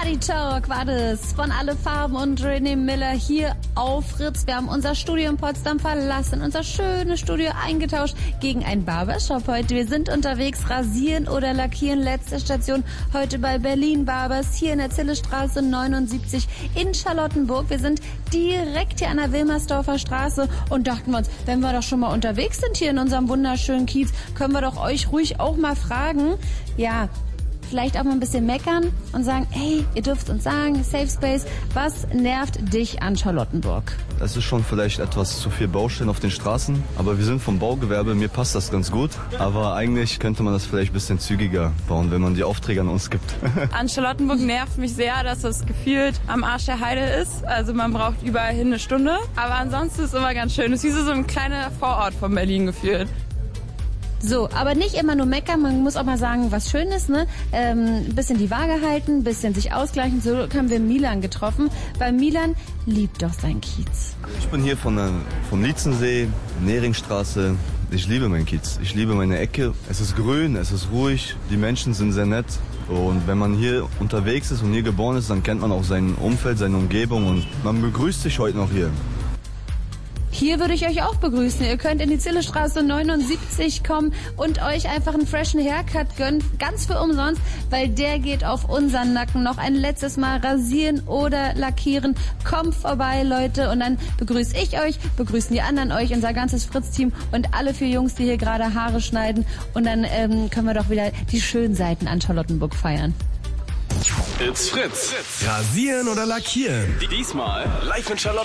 Party Talk war das von Alle Farben und René Miller hier auf Fritz. Wir haben unser Studio in Potsdam verlassen, unser schönes Studio eingetauscht gegen einen Barbershop heute. Wir sind unterwegs, rasieren oder lackieren. Letzte Station heute bei Berlin Barbers, hier in der Zillestraße 79 in Charlottenburg. Wir sind direkt hier an der Wilmersdorfer Straße und dachten wir uns, wenn wir doch schon mal unterwegs sind hier in unserem wunderschönen Kiez, können wir doch euch ruhig auch mal fragen, ja, vielleicht auch mal ein bisschen meckern und sagen, hey, ihr dürft uns sagen, Safe Space, was nervt dich an Charlottenburg? Es ist schon vielleicht etwas zu viel Baustellen auf den Straßen, aber wir sind vom Baugewerbe, mir passt das ganz gut. Aber eigentlich könnte man das vielleicht ein bisschen zügiger bauen, wenn man die Aufträge an uns gibt. An Charlottenburg nervt mich sehr, dass es gefühlt am Arsch der Heide ist. Also man braucht überall hin eine Stunde. Aber ansonsten ist es immer ganz schön. Es ist wie so ein kleiner Vorort von Berlin gefühlt. So, aber nicht immer nur meckern, man muss auch mal sagen, was schön ist, ne? Ein bisschen die Waage halten, ein bisschen sich ausgleichen. So haben wir Milan getroffen, weil Milan liebt doch seinen Kiez. Ich bin hier vom Lietzensee, Neringstraße. Ich liebe meinen Kiez, ich liebe meine Ecke. Es ist grün, es ist ruhig, die Menschen sind sehr nett. Und wenn man hier unterwegs ist und hier geboren ist, dann kennt man auch sein Umfeld, seine Umgebung und man begrüßt sich heute noch hier. Hier würde ich euch auch begrüßen. Ihr könnt in die Zillestraße 79 kommen und euch einfach einen freshen Haircut gönnen, ganz für umsonst, weil der geht auf unseren Nacken. Noch ein letztes Mal rasieren oder lackieren. Kommt vorbei, Leute, und dann begrüße ich euch, begrüßen die anderen euch, unser ganzes Fritz-Team und alle 4 Jungs, die hier gerade Haare schneiden. Und dann können wir doch wieder die schönen Seiten an Charlottenburg feiern. It's Fritz. Rasieren oder lackieren? Diesmal live in Charlottenburg.